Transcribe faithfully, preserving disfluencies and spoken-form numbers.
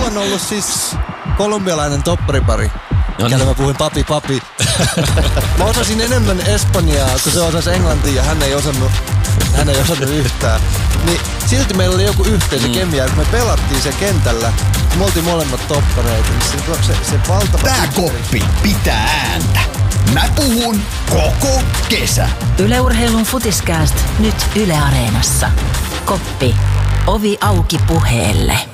on ollut siis kolumbialainen topparipari. No Kelle niin. mä puhuin papi papi. Mä osasin enemmän espanjaa, kun se osasi englantia ja hän ei osannut, hän ei osannut yhtään. Niin silti meillä oli joku yhteisö kemia, kun me pelattiin se kentällä. Me oltiin molemmat toppareita, niin se, se, se valtava... Tää koppi pitää ääntä. Mä puhun koko kesä. Yle Urheilun Futiskääst nyt Yle Areenassa. Koppi. Ovi auki puheelle.